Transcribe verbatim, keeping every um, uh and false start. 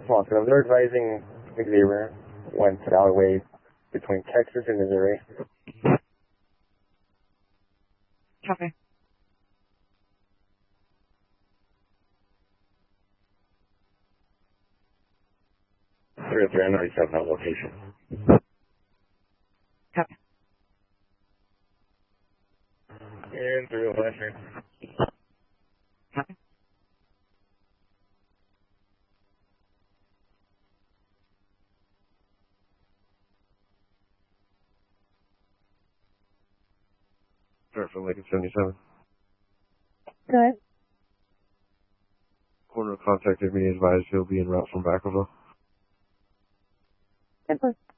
Well, so they're advising Xavier went to the alleyway between Texas and Missouri. Copy. three oh three, I know he's at that location. Copy. And three oh five, sir. Copy. Start from Lincoln seventy-seven. Good. Corner contacted me, advised he'll be en route from Vacaville. Good.